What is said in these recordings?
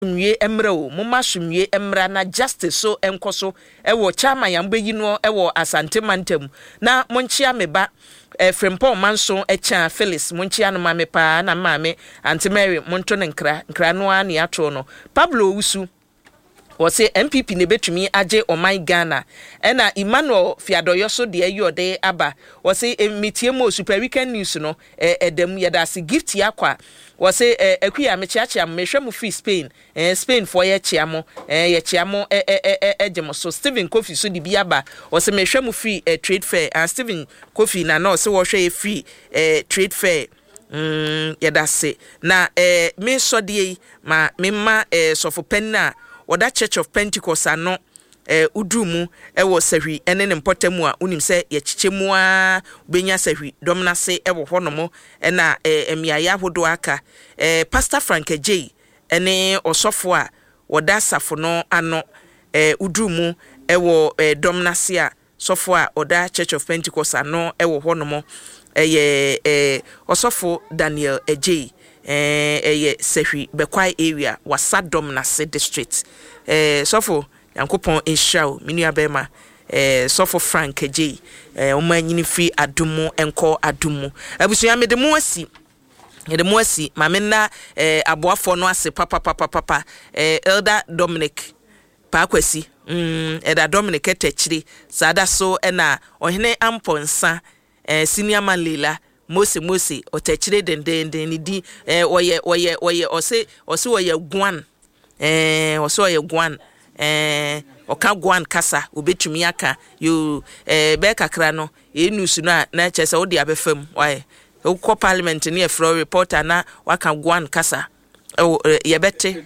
Mwie emra o mumma sumwie emra na justice so enkoso ewo chama yambeyi no ewo Asante Mantam na monchia meba Frempon Manson echa Phyllis monchia no mame pa na mame Auntie Mary monto ne nkra no ani ato no Pablo Usu wose MPP ne betumi age oman Ghana ena Emmanuel Fiadoyo so de ayode aba wose metie mo super weekend news no edem yedase gift yakwa wose akuya mechiachi am mehwemu free Spain Spain for ye chiamo ejemo so Stephen Kofi so de biaba wose mehwemu free trade fair and Stephen Kofi na no so wo hwe free trade fair yedase na me so de ma memma sofo penna Oda Church of Pentecost ano udumu ewo sahwi ene ne mpotamu a unim se ye chichemu a benya sahwi domna se ewo honomo ena emiaya hodo aka Pastor Frank J ene osofo a oda safo no ano udumu ewo domna se a sofo a Oda Church of Pentecost ano ewo honomo osofo Daniel J eye sehwi bekwai area wasadom na se district sofo yankopon inshaw minua bema sofo Frank J omanyini free adumu enko adumu abusua medemu asi mamena aboafo no ase papa Elder Dominic Pakwasi Elder Dominic etechiri sada so na ohene amponsa senior man Leila Mose otechire denden ni di oye ose oye guan ose oye guan oka guan kasa obetumi aka you be kakra no enusu na chese odi abefam why ko parliament ni efro reporter na waka guan kasa yebete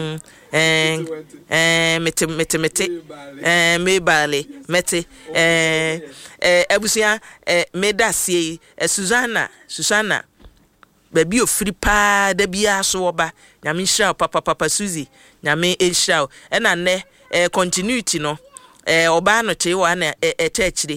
mete mebale mete abusia medasie Susanna baby ofiri pa da bia so oba nyame hira papa Suzy nyame ehira na ne continuity no oba no te wa na etechire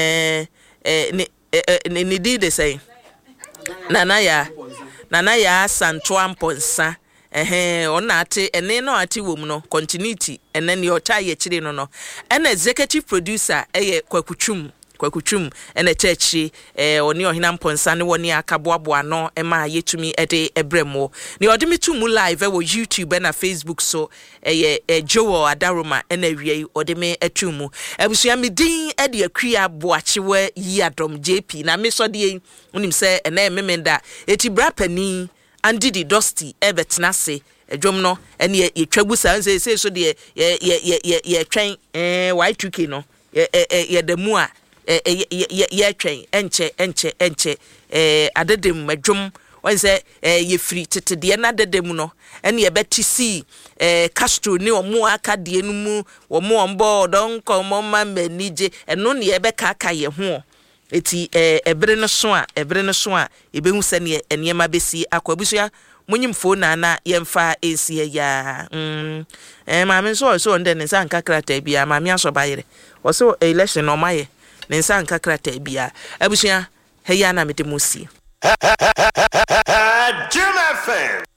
ni di de say nana ya santo amponsa ona ate ene no ate wom no continuity ene ne ota ye chire no ena executive producer kwakutwum ene chechi oni ohina mponsa ne woni akaboaboa no ema yetumi ede ebremo ne odimitu live wo YouTube na Facebook so Joel Adaroma ena wie odimi etumu abusua medin ede akua boachewa yiadom JP na mesode unim se ena memenda eti brapani Andidi Dusty ebetnase edwom no ene ye twagusa nse so de ye twen Y2K no ye demu a ye twen enche adedem madwom wonse ye free tete de na adedem no ene ye betisi Castro ni omo aka de enu mu omo ombo don komo ma manije eno ne ye beka aka ye ho eti ebre no so a ebehu sene enema besi akwabusua munyimfo na yemfa esi ya maame so nde ne san kakrata bia maame asobayere oso election no maye ne san kakrata bia abusua heya na medemusi Jim FM